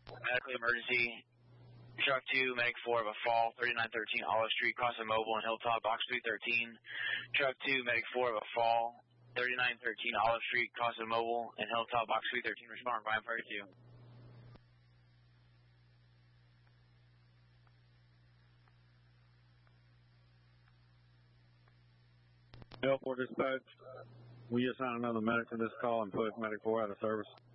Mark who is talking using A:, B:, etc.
A: Medical emergency. Truck 2, Medic 4 of a fall, 3913 Olive Street, Casa Mobile and Hilltop, Box 313. Truck 2, Medic 4 of a fall, 3913 Olive Street, Casa Mobile and Hilltop, Box 313. Respond, Brian Prairie 2.
B: L4 dispatch, we assign another medic to this call and put Medic 4 out of service.